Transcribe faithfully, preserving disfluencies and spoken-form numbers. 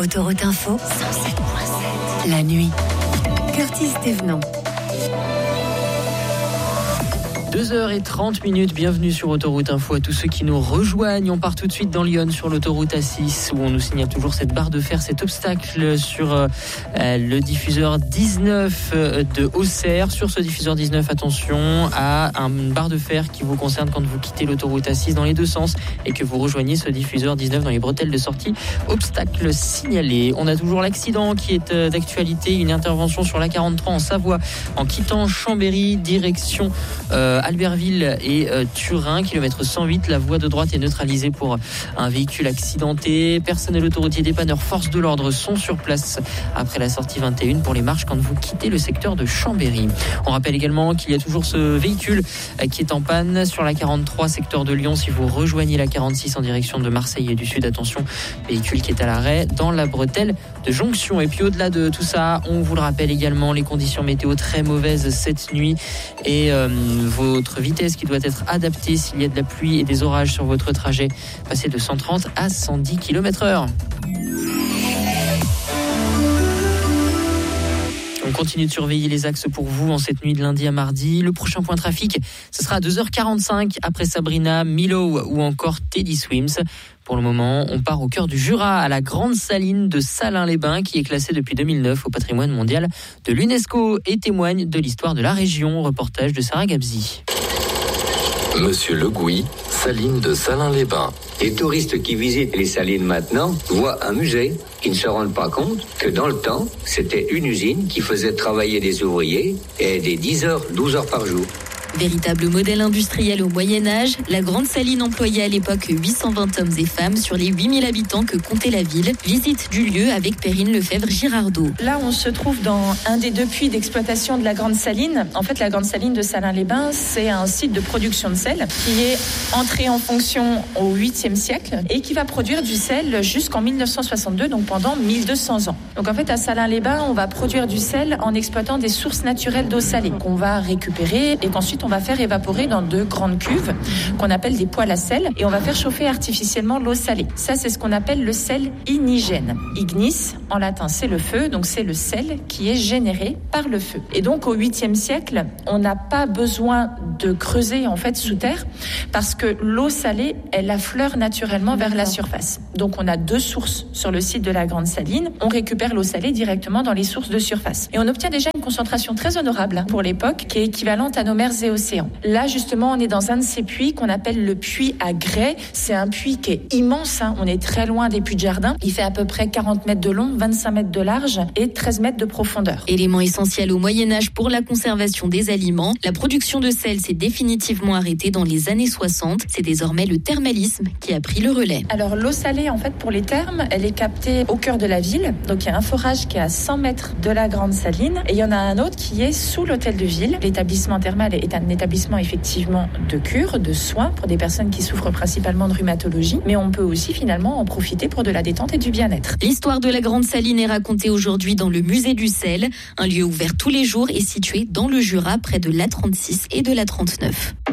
Autoroute Info, cent sept virgule sept. La nuit. Curtis Thévenon. deux heures trente minutes, bienvenue sur Autoroute Info à tous ceux qui nous rejoignent. On part tout de suite dans Lyon sur l'autoroute A six où on nous signale toujours cette barre de fer, cet obstacle sur euh, le diffuseur dix-neuf de Auxerre. Sur ce diffuseur dix-neuf, attention à une barre de fer qui vous concerne quand vous quittez l'autoroute A six dans les deux sens et que vous rejoignez ce diffuseur dix-neuf dans les bretelles de sortie. Obstacle signalé. On a toujours l'accident qui est euh, d'actualité, une intervention sur l'A quarante-trois en Savoie en quittant Chambéry, direction euh, Albertville et euh, Turin, kilomètre cent huit. La voie de droite est neutralisée pour un véhicule accidenté. Personnel autoroutier, dépanneurs, forces de l'ordre sont sur place après la sortie vingt et une pour les marches quand vous quittez le secteur de Chambéry. On rappelle également qu'il y a toujours ce véhicule euh, qui est en panne sur la quarante-trois, secteur de Lyon. Si vous rejoignez la quarante-six en direction de Marseille et du Sud, attention, véhicule qui est à l'arrêt dans la bretelle de jonction. Et puis au-delà de tout ça, on vous le rappelle également, les conditions météo très mauvaises cette nuit et euh, vos votre vitesse qui doit être adaptée s'il y a de la pluie et des orages sur votre trajet. Passez de cent trente à cent dix kilomètres heure. On continue de surveiller les axes pour vous en cette nuit de lundi à mardi. Le prochain point trafic, ce sera à deux heures quarante-cinq après Sabrina, Milo ou encore Teddy Swims. Pour le moment, on part au cœur du Jura, à la grande saline de Salins-les-Bains, qui est classée depuis deux mille neuf au patrimoine mondial de l'UNESCO et témoigne de l'histoire de la région. Reportage de Sarah Gabzi. Monsieur Le Gouy, saline de Salins-les-Bains. Les touristes qui visitent les salines maintenant voient un musée. Ils ne se rendent pas compte que dans le temps, c'était une usine qui faisait travailler des ouvriers et des dix heures, douze heures par jour. Véritable modèle industriel au Moyen-Âge, la grande saline employait à l'époque huit cent vingt hommes et femmes sur les huit mille habitants que comptait la ville. Visite du lieu avec Perrine Lefebvre-Girardot. Là, on se trouve dans un des deux puits d'exploitation de la grande saline. En fait, la grande saline de Salins-les-Bains, c'est un site de production de sel qui est entré en fonction au huitième siècle et qui va produire du sel jusqu'en mille neuf cent soixante-deux, donc pendant mille deux cents ans. Donc en fait, à Salins-les-Bains, on va produire du sel en exploitant des sources naturelles d'eau salée qu'on va récupérer et qu'ensuite on va faire évaporer dans deux grandes cuves qu'on appelle des poêles à sel et on va faire chauffer artificiellement l'eau salée. Ça, c'est ce qu'on appelle le sel inigène. Ignis, en latin, c'est le feu, donc c'est le sel qui est généré par le feu. Et donc, au huitième siècle, on n'a pas besoin de creuser, en fait, sous terre parce que l'eau salée, elle affleure naturellement vers la surface. Donc, on a deux sources sur le site de la Grande Saline. On récupère l'eau salée directement dans les sources de surface. Et on obtient déjà une concentration très honorable pour l'époque qui est équivalente à nos mers et océans. Là, justement, on est dans un de ces puits qu'on appelle le puits à grès. C'est un puits qui est immense, hein. On est très loin des puits de jardin. Il fait à peu près quarante mètres de long, vingt-cinq mètres de large et treize mètres de profondeur. Élément essentiel au Moyen-Âge pour la conservation des aliments, la production de sel s'est définitivement arrêtée dans les années soixante. C'est désormais le thermalisme qui a pris le relais. Alors, l'eau salée, en fait, pour les thermes, elle est captée au cœur de la ville. Donc, il y a un forage qui est à cent mètres de la Grande Saline et il y en a un autre qui est sous l'hôtel de ville. L'établissement thermal est un établissement effectivement de cure, de soins pour des personnes qui souffrent principalement de rhumatologie, mais on peut aussi finalement en profiter pour de la détente et du bien-être. L'histoire de la Grande Saline est racontée aujourd'hui dans le musée du sel, un lieu ouvert tous les jours et situé dans le Jura près de l'A trente-six et de l'A trente-neuf.